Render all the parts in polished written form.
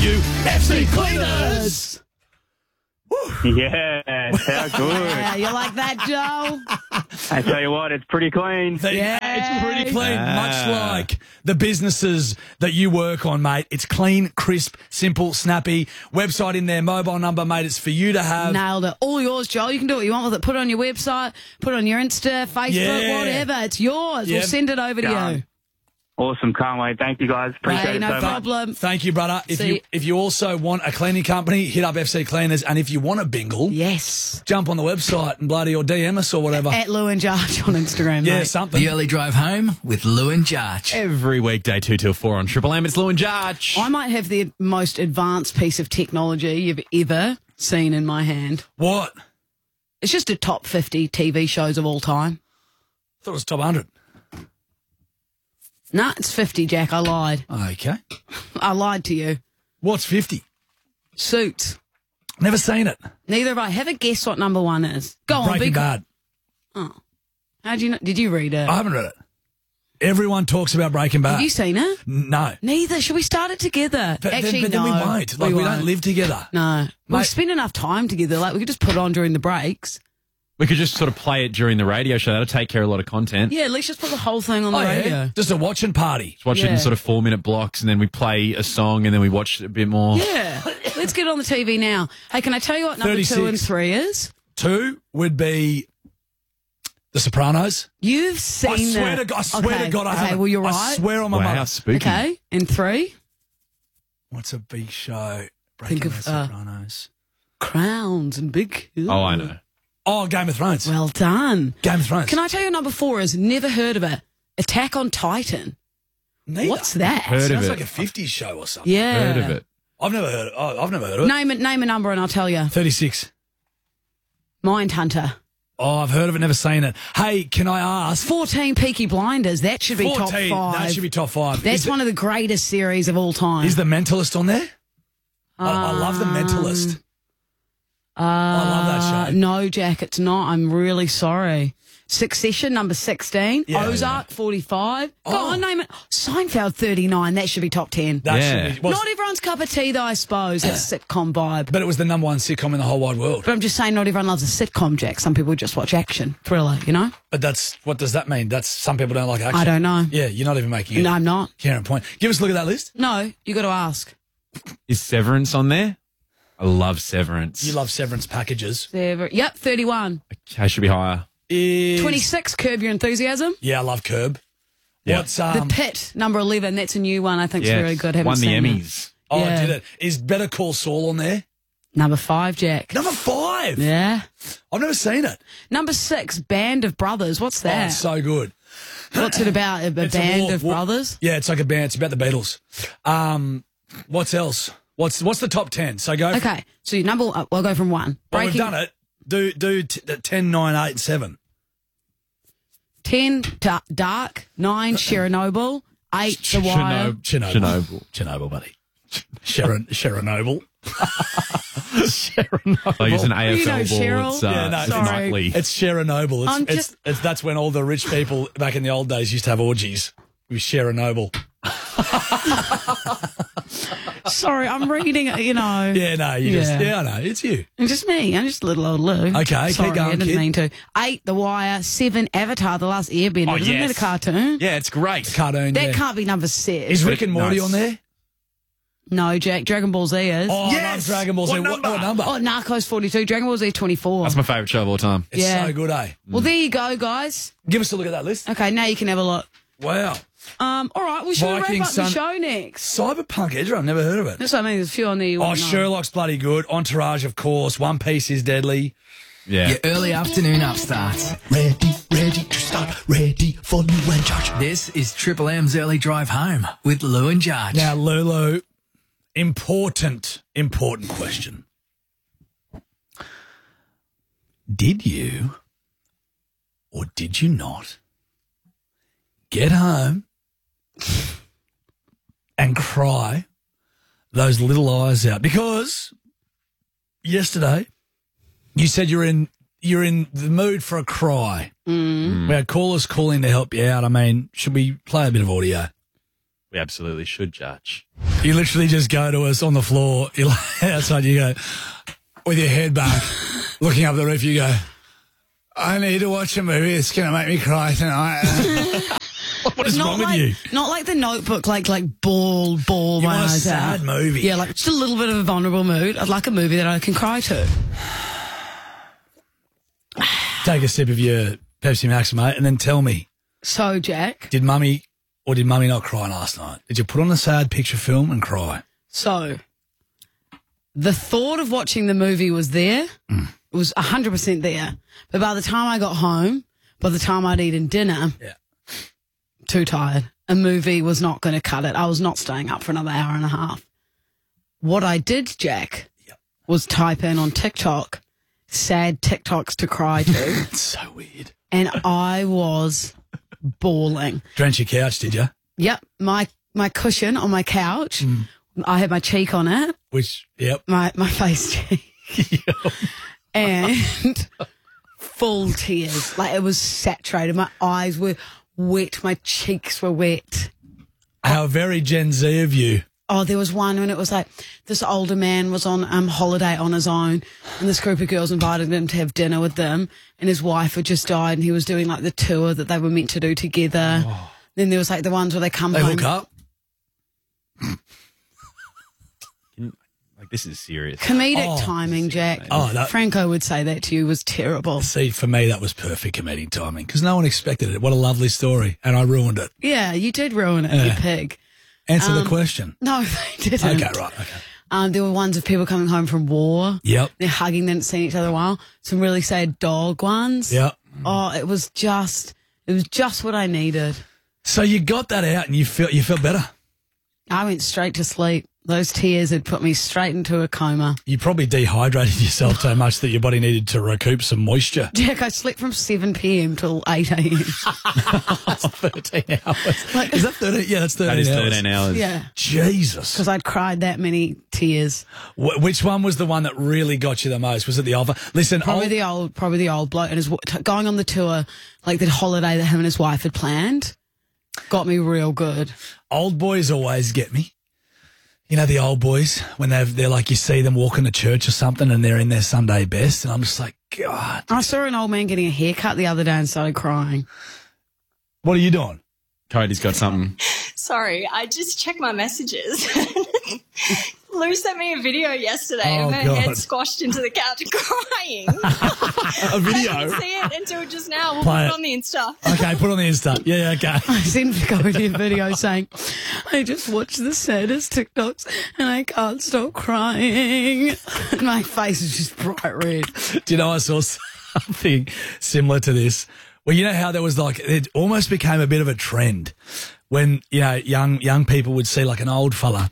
you, FC Cleaners. Yeah, how good. Yeah, you like that, Joe? I tell you what, it's pretty clean. Yeah. It's pretty clean, much like the businesses that you work on, mate. It's clean, crisp, simple, snappy. Website in there, mobile number, mate. It's for you to have. Nailed it. All yours, Joel. You can do what you want with it. Put it on your website, put it on your Insta, Facebook, Yeah. whatever. It's yours. Yep. We'll send it over to Done. you. Awesome, can't wait. Thank you, guys. Appreciate Hey, it no so much. problem. Thank you, brother. See- If you also want a cleaning company, hit up FC Cleaners. And if you want a bingle, Yes. jump on the website and bloody or DM us or whatever. At Lou and Jarge on Instagram, Yeah, mate. something. The early drive home with Lou and Jarge. Every weekday, 2 till 4 on Triple M. It's Lou and Jarge. I might have the most advanced piece of technology you've ever seen in my hand. What? It's just a top 50 TV shows of all time. Thought it was top 100. Nah, it's 50, Jack. I lied. Okay. I lied to you. What's 50? Suits. Never seen it. Neither have I. Have a guess what number one is. Go on, Breaking be Bad. How'd you know? Did you read it? I haven't read it. Everyone talks about Breaking Bad. Have you seen it? No. Neither. Should we start it together? But Actually, then no. we won't. Like, we don't live together. No. We Mate- spend enough time together. Like, we could just put it on during the breaks. We could just sort of play it during the radio show. That'll take care of a lot of content. Yeah, let's just put the whole thing on the Oh, radio. yeah. Just a watching party. Just watch it in Yeah. sort of 4-minute blocks, and then we play a song, and then we watch a bit more. Yeah. Let's get it on the TV now. Hey, can I tell you what number 36. 2 and 3 is? 2 would be The Sopranos. You've seen I swear it. to God, I swear to God I Okay, haven't. well, you're I right. swear on my Wow, mother. spooky. Okay, and 3, What's a big show? Breaking Think Bad, of, Sopranos. Crowns and Big Hill. Oh, I know. Oh, Game of Thrones. Well done. Game of Thrones. Can I tell you number 4 is never heard of it? Attack on Titan. Neither. What's that? Heard of Sounds it. like a 50s show or something. Yeah. Heard of it. I've never heard of it. Name a number and I'll tell you. 36. Mindhunter. Oh, I've heard of it, never seen it. Hey, can I ask? 14 Peaky Blinders. That should be 14. top 5. That should be top 5. That's one of the greatest series of all time. Is The Mentalist on there? I love The Mentalist. I love that show. No, Jack, it's not. I'm really sorry. Succession, number 16. Yeah, Ozark, 45. Go Oh. on, name it. Seinfeld, 39. That should be top 10. That Yeah. should be. Not everyone's cup of tea, though, I suppose. It's a sitcom vibe. But it was the number 1 sitcom in the whole wide world. But I'm just saying not everyone loves a sitcom, Jack. Some people just watch action, thriller, you know? But what does that mean? That's some people don't like action. I don't know. Yeah, you're not even making it. No, I'm not. Karen point. Give us a look at that list. No, you got to ask. Is Severance on there? I love Severance. You love Severance packages. Yep, 31. Okay, should be higher. 26, Curb Your Enthusiasm. Yeah, I love Curb. Yeah. What's The Pit, number 11. That's a new one. I think it's Yeah, really good. Haven't won the seen it. Emmys. Oh, Yeah. did it? Is Better Call Saul on there? Number 5, Jack. Number 5. Yeah. I've never seen it. Number 6, Band of Brothers. What's Oh, that? it's so good. What's it about? A It's a band war- of war- brothers? Yeah, it's like a band. It's about the Beatles. What's else? What's the top 10? So go. Okay, so your number. We'll go from 1. Well, we've done it. Do 10, 9, 8, and 7. 10, Dark. 9, Chernobyl. 8, The Wire. Chernobyl, buddy. Chernobyl. Like it's an AFL You know ball. Cheryl? It's, Yeah, no, it's sorry. nightly. It's Chernobyl. I'm That's when all the rich people back in the old days used to have orgies with Chernobyl. Sorry, I'm reading it, you know. Yeah, no, I know. It's you. It's just me. I'm just a little old Lou. Okay, Sorry, keep going, I didn't kid. mean to. 8, The Wire. 7, Avatar, The Last Airbender. Oh, Isn't yes. that a cartoon? Yeah, it's great. Cartoon, That yeah. can't be number 6. Is Rick and Morty Nice. on there? No, Jack. Dragon Ball Z is. Oh, Yes! I love Dragon Ball Z. What What number? Oh, Narcos 42. Dragon Ball Z 24. That's my favourite show of all time. It's yeah. so good, eh? Well, there you go, guys. Give us a look at that list. Okay, now you can have a look. Wow. All right, we should wrap Viking up the Sun- show next. Cyberpunk, Ezra, I've never heard of it. That's what I mean. There's a few on there. You Oh, won't know. Sherlock's bloody good. Entourage, of course. One Piece is deadly. Yeah. Your early afternoon upstarts. Ready to start, ready for Lou and Jarge. This is Triple M's early drive home with Lou and Jarge. Now, Lulu, important question. Did you or did you not get home and cry those little eyes out? Because yesterday you said you're in the mood for a cry. We had callers calling to help you out. I mean, should we play a bit of audio? We absolutely should, Judge. You literally just go to us on the floor. You lie outside. You go with your head back, looking up the roof. You go, I need to watch a movie. It's going to make me cry tonight. What is wrong with you? Not like The Notebook, like ball. You want a eyes sad out. movie? Yeah, like just a little bit of a vulnerable mood. I'd like a movie that I can cry to. Take a sip of your Pepsi Max, mate, and then tell me, So, Jack, did Mummy not cry last night? Did you put on a sad picture film and cry? so the thought of watching the movie was there. It was 100% there. But by the time I got home, by the time I'd eaten dinner, Yeah. too tired. A movie was not going to cut it. I was not staying up for another hour and a half. What I did, Jack, was type in on TikTok, sad TikToks to cry to, It's so weird. and I was bawling. Drench your couch, did you? Yep, my cushion on my couch, I had my cheek on it, Which, yep. my face cheek, and full tears. Like, it was saturated. My eyes were wet. My cheeks were wet. How very Gen Z of you. Oh, there was one when it was like this older man was on holiday on his own, and this group of girls invited him to have dinner with them, and his wife had just died, and he was doing like the tour that they were meant to do together. Then there was like the ones where they come They home. hook up. Like, this is serious. Comedic timing, Jack. Oh, that- Franco would say that to you was terrible. See, for me, that was perfect comedic timing because no one expected it. What a lovely story. And I ruined it. Yeah, you did ruin it, you pig. Answer the question. No, they didn't. Okay, right. Okay. There were ones of people coming home from war. Yep. They're hugging, they hadn't seen each other in a while. Some really sad dog ones. Yep. Oh, it was just what I needed. So you got that out and you felt better. I went straight to sleep. Those tears had put me straight into a coma. You probably dehydrated yourself so much that your body needed to recoup some moisture. Jack, I slept from 7 p.m. till 8 a.m. That's 13 hours. Is that 13? Yeah, that's 13 That is hours. 13 hours. Yeah, Jesus. because I'd cried that many tears. Which one was the one that really got you the most? Was it the Alpha? Listen, Probably the old bloke and his going on the tour, like the holiday that him and his wife had planned, got me real good. old boys always get me. You know, the old boys, when they're like, you see them walking to church or something and they're in their Sunday best. And I'm just like, God. I saw an old man getting a haircut the other day and started crying. What are you doing? Cody's got something. Sorry, I just checked my messages. Lou sent me a video yesterday Oh, of her God. head squashed into the couch crying. A video? I didn't see it until just now. We'll Play put it. it on the Insta. Okay, put on the Insta. Yeah, okay. I sent Cody a video saying, I just watched the saddest TikToks and I can't stop crying. My face is just bright red. Do you know, I saw something similar to this where, you know how there was like, it almost became a bit of a trend when, you know, young people would see like an old fella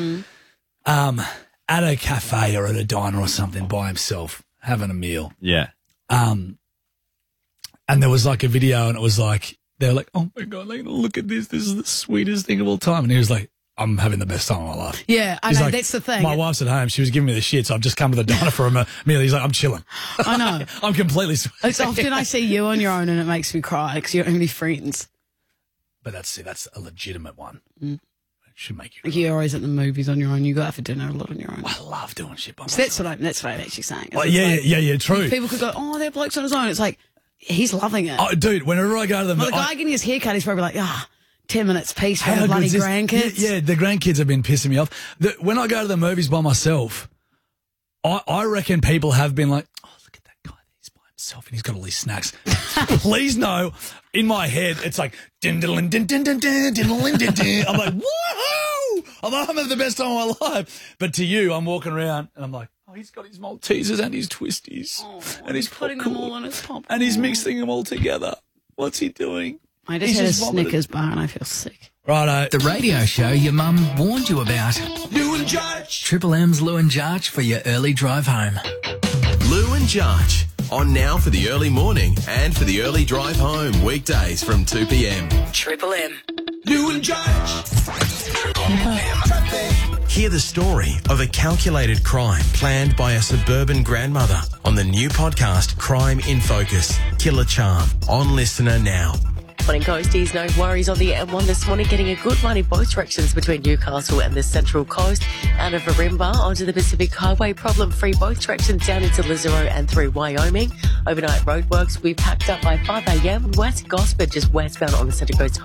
at a cafe or at a diner or something by himself having a meal. Yeah. And there was like a video and it was like, they were like, oh my God, like, look at this. This is the sweetest thing of all time. And he was like, I'm having the best time of my life. Yeah, I He's know, like, that's the thing. My wife's at home. She was giving me the shit, so I've just come to the diner for a meal. He's like, I'm chilling. I know. I'm completely sweet. It's often I see you on your own and it makes me cry because you don't have any friends. But that's a legitimate one. It should make you cry. You're always at the movies on your own. You go out for dinner a lot on your own. I love doing shit by So myself. that's what I'm actually saying. Oh, It's like, yeah, true. people could go, oh, that bloke's on his own. It's like, he's loving it. Oh, dude, whenever I go to the... Well, the guy getting his haircut, he's probably like, 10 minutes peace for How the bloody good's this? grandkids. Yeah, the grandkids have been pissing me off. When I go to the movies by myself, I reckon people have been like, oh, look at that guy. He's by himself and he's got all these snacks. Please know, in my head, it's like, din din din din din din din din din. I'm like, woohoo! I'm having the best time of my life. But to you, I'm walking around and I'm like, oh, he's got his Maltesers and his twisties and his putting popcorn them all on his popcorn. and he's mixing them all together. What's he doing? I just He's had a just vomited. Snickers bar and I feel sick. Righto. The radio show your mum warned you about. Lou and Judge. Triple M's Lou and Jarch for your early drive home. Lou and Jarch. On now for the early morning and for the early drive home. Weekdays from 2 p.m. Triple M. Lou and Judge. Hear the story of a calculated crime planned by a suburban grandmother on the new podcast Crime in Focus, Killer Charm, on Listener now. Morning Coasties, no worries on the M1 this morning, getting a good run in both directions between Newcastle and the Central Coast. Out of Marimba onto the Pacific Highway, problem-free both directions down into Lizaro and through Wyoming. Overnight roadworks, we packed up by 5 a.m. West Gosford, just westbound on the Central Coast